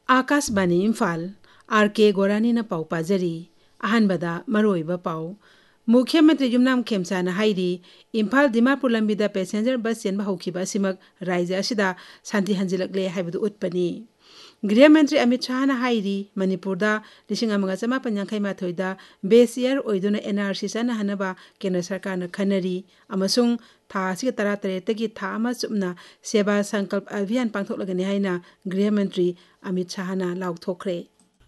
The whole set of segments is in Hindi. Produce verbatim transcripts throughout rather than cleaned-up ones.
आकाशवाणी इम्फाल आर के गोरानी न पाउ पाजरी अहनबदा मरोइबा पाउ मुख्यमंत्री युमनाम खेमसाना हाइरी इम्फाल दिमापुर लंबिदा पैसेंजर बस चेंबा हौखिबा सिमक राज्य असिदा शांति हंजिलकले हाइबदु उत्पनी गृहमंत्री अमित शाहना हाइरी मणिपुरदा लिसिंग अमगा चमापन यांखै माथोइदा बेस ईयर ओइदुना एनआरसी चना हनबा केंद्र सरकारना खनरी अमसुंग था असि तरा तरेतगी था अमा चुमना सेवा संकल्प अभियान पांथोकलगनि हाइना गृहमंत्री अमित शाहना लाउथोखरे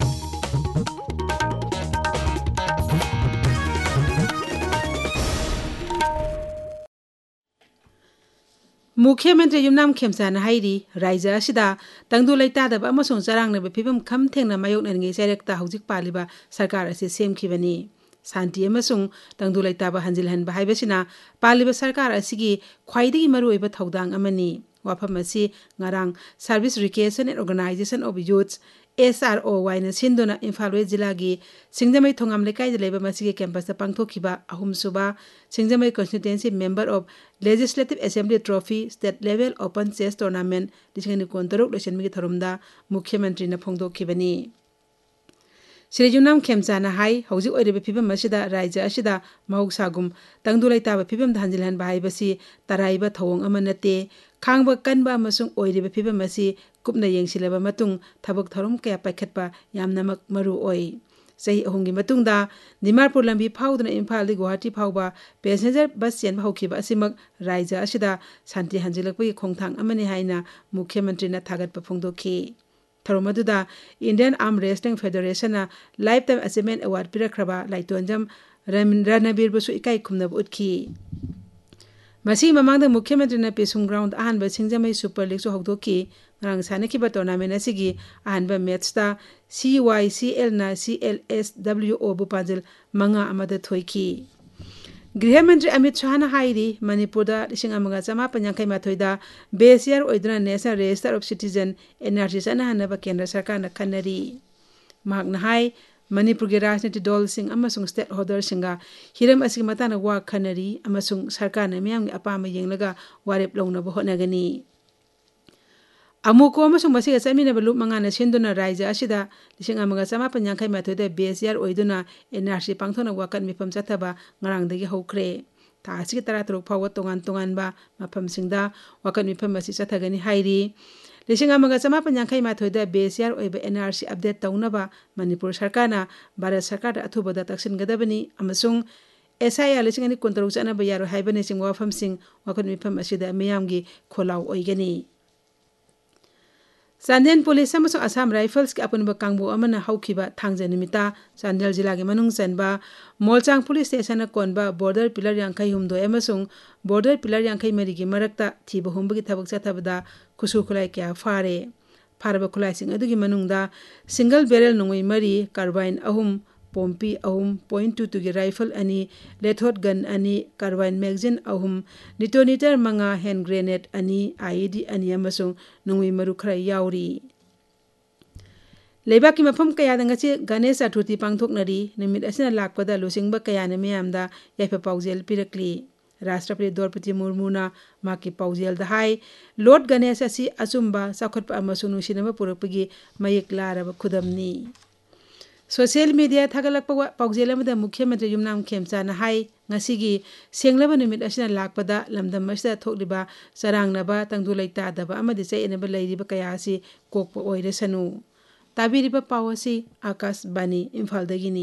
मुख्यमंत्री युमनाम खेमसाना हाइरी राज्य असिदा तंगदु लैतादब अमसुंग चरांगनब फिबम खम थेंगना मायोकननगे सैरक्ता हौजिक पालिबा सरकार असे सेमखिबनी शांति अमसुंग तंगदु लैताबा हंजिलहनबा हाइबसिना पालिबा सरकार असिगी ख्वाइदगी मरुओइबा थौदांग अमनी वाफम असि ngarang service रिकेशन and organisation of youths S R O Y सिंधुना Imphal waste जिला की सिंगजमई थोंगाम लेकाई लेबा मसिगे कैंपस पांथोखिबा अहुम सुबा सिंगजमई constituency member of legislative assembly trophy state level open chess tournament लिसिंग कोंतरुक लोचनमिगे थरुमदा मुख्यमंत्री न फोंदोखिबनी श्री युमनाम खेमसाना हाई हौजिक ओइरेबा फिबम असिदा राज्य असिदा महौसागुम तंगदु लैताबा फिबम हंजिलहनबा हाइबसी तराइबा थौंग अमा नते खांगबा कनबा अमसुंग ओइरेबा फिबम असि कुपना येंसिलबा मतुंग थबक थरम कया पाइखतबा यामनमक मरु ओइ सही अहुंगी मतुंगदा दिमापुर लंबी फाउदना इम्फाल गुवाहाटी फाउबा पैसेंजर बस चेंबा हौखिबा असिमक राज्य असिदा शांति हंजिलकपगी खोंथांग अमनि हाइना मुख्यमंत्री न थागतपा फोंदोखि थरोमदुदा Indian arm wrestling federation life time achievement award पिरखरबा लाइतोंजम Ranbir Basu इकाई खुमनब उठखि मसी ममांग मुख्यमंत्री न पेसुंग ग्राउंड अहनब सिंगजमई सुपर लीग सु हौदोखि ngarang sanakhiba tournament asigi ahanba match ta C Y C L na C L S W O bu panjil manga amada thoiki गृह मंत्री अमित शाह ना हाइरी मणिपुर दा लिसिंग अमगा चमापन यांखै माथोइदा base year ओइदुना national register of citizen NRC चना हनबा केंद्र सरकार न खनरी महाकना हाई मणिपुर के राजनीतिक दल सिंह अमसुंग स्टेट होल्डर सिंगा हिरम असि मताना वा खनरी अमसुंग सरकार न मियांग अपाम येंगलगा वारेप लौनब होनगनी अमुको अमसुंग मसिगा चमिनब लुप मंगाना सिंदुना राज्य असिदा लिसिंग अमगा चमापन यांखै माथोइदा बेस ईयर ओइदुना एनआरसी पांथोना वाकन मिफम चथबा ngarangdagi हौखरे थासिग तरा तरुक फाव तोंगान तोंगानबा मफमसिंगदा वाकन मिफम असि चथगनी हाइरी लिसिंग अमगा चमापन यांखै माथोइदा base year ओइबा NRC update तौनबा Manipur सरकारना भारत सरकार अथुबदा तक्सिनगदबनी अमसुंग एसआईआर लिसिंग अनि कुंतरुक चनबा यारो हाइबने सिंग वाफमसिंग वाकन मिफम असिदा मियामगी खोलाव ओइगनी चांदेल पुलिस अमसुंग असम राइफल्स के अपुनबा कांगबो अमना हौखिबा थांजे निमिता चांदेल जिला के मनुंग चनबा मोलचांग police station कोनबा border pillar यांखै हुमदो अमसुंग border pillar यांखै मरिगी मरक्ता थीबा हुमबगी थबक चथबदा खुसु खुलाई क्या फारे फारबा खुलाइसिंग अदुगी मनुंगदा सिंगल बैरल नोंगै मरी कार्बाइन अहुम पोम्पी अहुम पॉइंट टू टू की राइफल अनि लेथोट गन अनि कार्बाइन मैगजीन अहुम डिटोनेटर मंगा हैंड ग्रेनेड अनि आईडी अनि अमसुंग नोंगै मरु खरा याउरी लेबा की मफम कयादंगचे गणेश चतुर्थी पांथोकनरी निमित असिना लाकपदा लुसिंगबा कयान मियामदा याफा पाउजेल पिरकली राष्ट्रपति द्रौपदी मुर्मुना माकी पाउजेल दहाई लॉर्ड गणेश असि अचुंबा चखटपा अमसुंग नुसिनबा पुरकपगी मयेक लारबा खुदमनी सोशल मीडिया थागलकपा पाउजेल अमदा मुख्यमंत्री Yumnam खेमचाना high ngasi senglaba numit asina lakpada lamdam asida thokliba sarangnaba tangdu laitadaba amadi chainaba lairiba kaya asi kokpa oiresanu tabiriba pawasi Akash Bani Imphal dagini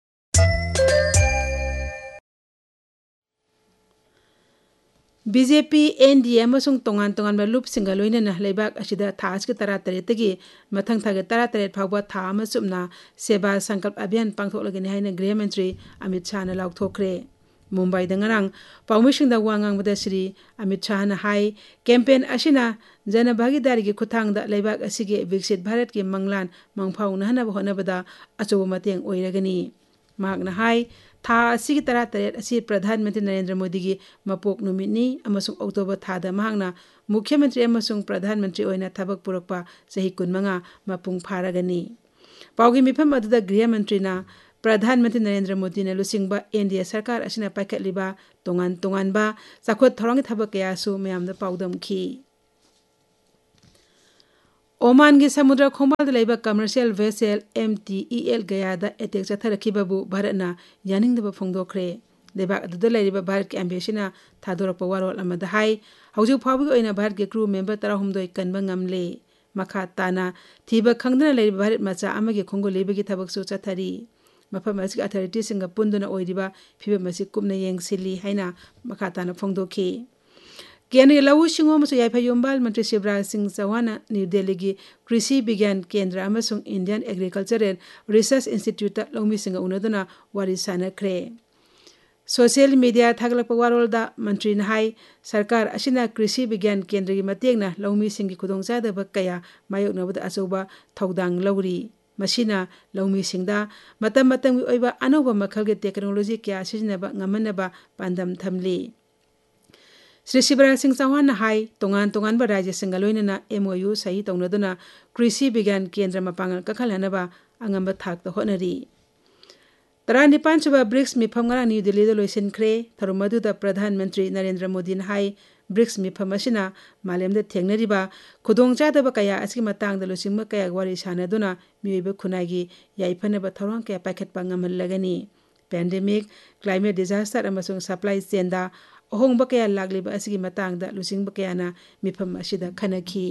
BJP NDA अमसुंग तोंगान तोंगान loop सिंगा लोइनना लेबाक असिदा थास के तरा तरेतगी मथंग थागे तरा तरेत फावबा था अमसुमना सेवा संकल्प अभियान पांथोकलगनि हाइना गृह मंत्री अमित शाह न लाउथोखरे मुंबई दंगरांग पाउमिसिंग दा वांगांग बदा श्री अमित शाह न हाई कैंपेन असिना जन भागीदारी के खुथांग दा लेबाक असिगे विकसित भारत के मंगलान मंगफाउ नहनब होनबदा अचोब मतेंग ओइरगनि मागना हाई था असिगी तरा तरेत असि प्रधानमंत्री नरेंद्र मोदी की मपोक नुमितनी अमसुंग अक्टोबर थादा महांगना मुख्यमंत्री अमसुंग प्रधानमंत्री ओइना थबक पुरकपा सही कुनमंगा मपुंग फारगनी पाउगी मिफम अदुदा गृह मंत्रीना प्रधानमंत्री नरेंद्र मोदी ने लुसिंगबा एनडीए सरकार असिना पाइखतलिबा तोंगान तोंगानबा चाखोत थौरंग थबक कयासु मयामदा पाउदमखी ओमान के समुद्र खोमाल लेबा commercial vessel M T E L गयादा attack चथरखिबबु भारतना यानिंगदब फोंदोखरे लेबाक अदुदा लेरिबा भारत के एम्बेसीना थादोरप वारोल अमदा हाई हौजु फावगी ओइना भारत के क्रू मेंबर तराहुमदोय कनबा ngamले मखा ताना थीबा खंगदना लेरिबा भारत मचा अमगे खोंगो लेबगी थबकसु चथरी मफम असि अथॉरिटी सिंगा पुंदुना ओइरिबा फिबा मसि कुमना येंगसिली हाइना मखा ताना फोंदोखी केंद्रीय लघु सिंह याइफायोंबाल मंत्री शिवराज सिंह चौहान न्यू दिल्ली की कृषि विज्ञान केंद्र अमसुंग Indian agricultural research institute लौमी Singh उनदुना वारी सानख्रे सोशल मीडिया थागलप वारोलदा मंत्री नहाई सरकार असिना कृषि विज्ञान केंद्र की मतेंगना लौमी सिंह की खुदोंचादब कया मायोकनबद अचौबा थौदांग लौरी मसीना लौमी सिंहदा मतम मतम की ओइबा अनौबा मखल के टेक्नोलॉजी क्या सिजनबा ngamenaba पांदम थमली श्री शिवराज सिंह चौहान हाई तोंगान तोंगान राज्य सिंह लोइनना एमओयू सही तौनदुना कृषि विज्ञान केंद्र मपांगल कखलहनबा अंगंबा थाक होनरी तरा निपान सुबह ब्रिक्स मिफम ngara न्यू दिल्ली लोइसिनख्रे थरुमदुदा प्रधानमंत्री नरेंद्र मोदी हाई ब्रिक्स मिफम असिना मालेमदा थेंगनरिबा खुदोंचादबा कया असि मतांगदा लोसिंगमा कया वारी सानदुना मियोइबा खुनागी याइफनबा थौरांग कया पाइखतपा ngамहलगनी पेंडेमिक क्लाइमेट डिजास्टर अमसुंग सप्लाई चेनदा अहोंगबा कया लागलिबा असि मतांगदा लुसिंगबा कयाना मिफम असिदा खनखी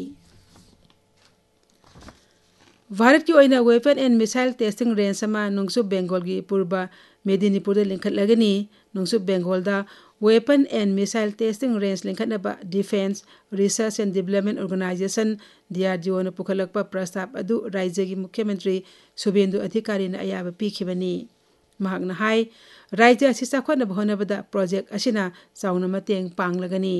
भारत की ओइना weapon and missile testing range समा नुंगसु बेंगोल की पूर्व मेदिनीपुर लिंखलगनी नुंगसु बेंगोल दा weapon and missile testing range लिंखनबा defence research and development organisation DRDO न पुखलकपा प्रस्ताव अदु राज्य की मुख्यमंत्री शुभेंदु अधिकारी न अयाबा पीखिबनी महागना हाई राज्य असि चाखोनब होनबदा प्रोजेक्ट असिना चाउना मतेंग पांगलगनी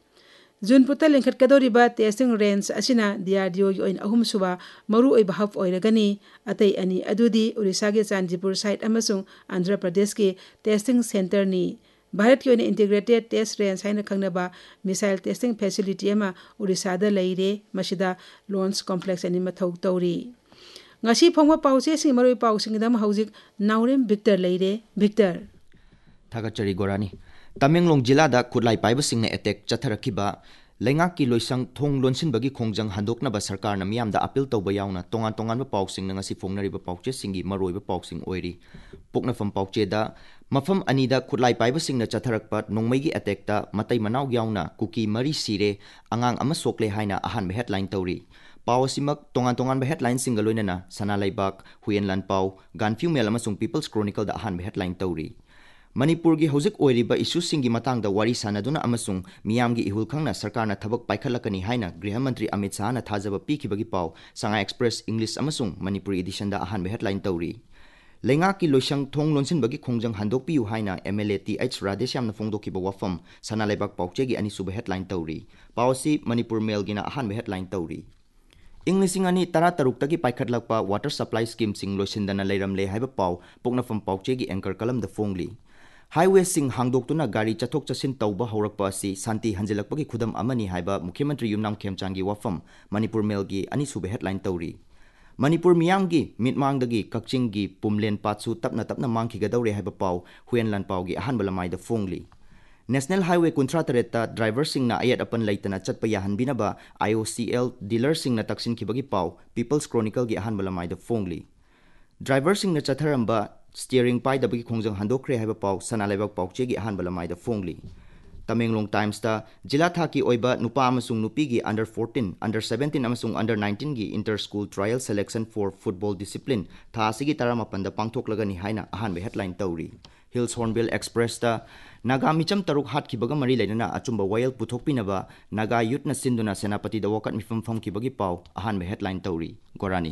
जून पुता लिंखटकदोरिबा टेस्टिंग रेंज असिना डीआरडीओ की ओइन अहुम सुबा मरु ओइबा हब ओइरगनी अतै अनि अदुदी ओडिशा के चांदीपुर साइट अमसुंग आंध्र प्रदेश के टेस्टिंग सेंटर नि भारत की ओइन integrated test range हाइना खंगनबा missile testing facility अमा ओडिशा दा लैरे मसिदा लॉन्च कॉम्प्लेक्स अनि मथौ तौरी ngasi phongwa pause sing maroi pausing dam hauzik naurem victor leire victor thagachari gorani tamenglong jila da khutlai paiba sing ne attack chatharakhiba lenga ki loisang thong lonsin bagi khongjang handokna ba sarkar na miyam da appeal tawba yauna tongan tongan ba pausing na ngasi phongnari ba pauche singi maroi ba pausing oiri pokna fam pauche da mafam ani da khutlai paiba sing na chatharakpa nongmai gi attack ta matai manau yauna kuki mari sire angang ama sokle haina ahan be headline tawri Pawasimak tongan tongan ba headline single loinana sana laibak huyen lan paw ganfiu mel amasung people's chronicle da ahan ba headline tawri Manipur gi hojik oiriba issue singi matang da wari sanaduna amasung miyam gi ihul khangna sarkar na thabak paikhalakani haina griha mantri Amit Shah na thajaba pikibagi paw Sanga Express English amasung Manipur edition da ahan ba headline tawri Lenga ki loisang thong lonsin bagi khongjang handok piu haina M L A T H Radeshyam na phongdoki ba wafam sana laibak pawche gi ani suba headline tawri Pawasi Manipur Mail gi na ahan ba headline tawri Englishing ani tara taruk taki paikhatlakpa water supply scheme sing loisindana leiramle haiba paw poknafam pauche gi anchor kalam da fongli highway sing hangdoktuna gari chathok chasin tawba horakpa asi santi hanjilakpa gi khudam amani haiba mukhyamantri Yumnam Khemchang gi wafam Manipur Mail gi ani sube headline tawri Manipur miyam gi mitmang dagi Kakching gi Pumlen Patsu tapna tapna mangki gadawre haiba paw Huyenlan paw gi ahan balamai da fongli National Highway Contractorate driver sing na ayat apan laitana chatpa yahan binaba I O C L dealer sing na taksin kibagi paw People's Chronicle gi ahan balamai da fongli Driver sing na chatharamba steering pai da bagi khongjang handokre haiba paw sana laibak pawche gi ahan balamai da fongli Tamenglong Times ta jila thaki oiba nupa amasung nupi gi under fourteen under seventeen amasung under nineteen gi inter school trial selection for football discipline tha asigi taramapan da pangthoklagani haina ahan be headline tawri Hills Hornbill Express ta Naga micham taruk hat ki baga mari lainana achumba wayal puthokpinaba Naga youth na sinduna senapati da wakat mifam pham ki bagi paw ahan me headline tawri Gorani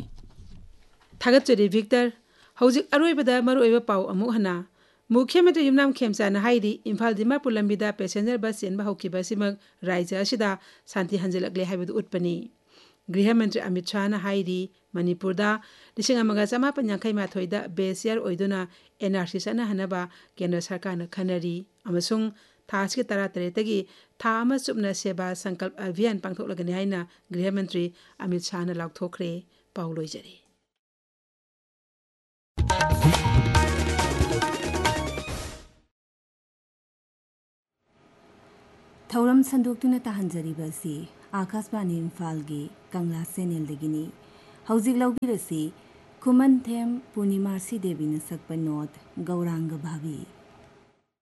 Thagachari Victor hojik aroibada maroiba paw amu hana Mukhyamantri Yumnam Khemchand na haidi Imphal Dimapur lambida passenger bus senba hokkiba simak rajya asida santi hanjilakle haibadu utpani Griha Mantri Amit Shah na haidi Manipur da lising amaga chamapan yankai mathoi da base year oiduna N R C sana hanaba kendra sarkar na khanari amasung thas ki tara tare tagi tha ama chupna seba sankalp abhiyan pangthoklagani haina Griha Mantri Amit Shah na laukthokre pauloi jari Thauram sandok tuna tahanjari basi Akashvani इम्फालगी Kangla चैनलदगिनी हौजिक लौबिरसी खुमन them Purnima Devi सकपा note Gaurang भाभी।